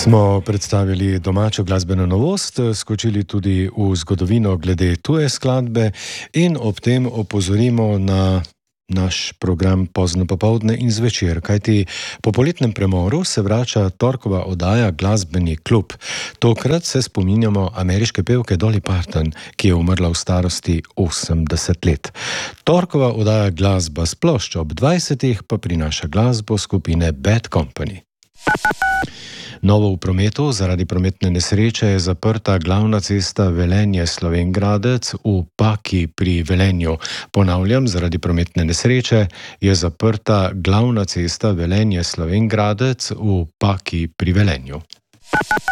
Smo predstavili domačo glasbeno novost, skočili tudi v zgodovino glede tuje skladbe in ob tem opozorimo na naš program pozno popoldne in zvečer, kajti po poletnem premoru se vrača torkova oddaja Glasbeni klub. Tokrat se spominjamo ameriške pevke Dolly Parton, ki je umrla v starosti 80 let. Torkova oddaja Glasba s ploščo ob 20. pa prinaša glasbo skupine Bad Company. Novo v prometu, zaradi prometne nesreče je zaprta glavna cesta Velenje-Slovenj Gradec v Paki pri Velenju. Ponavljam, zaradi prometne nesreče je zaprta glavna cesta Velenje-Slovenj Gradec v Paki pri Velenju.